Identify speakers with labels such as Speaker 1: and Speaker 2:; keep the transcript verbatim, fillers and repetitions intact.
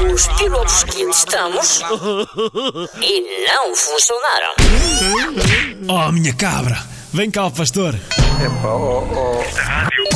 Speaker 1: os pilotos que testamos e não funcionaram.
Speaker 2: Oh, minha cabra, vem cá o pastor.
Speaker 3: Epá, oh, oh.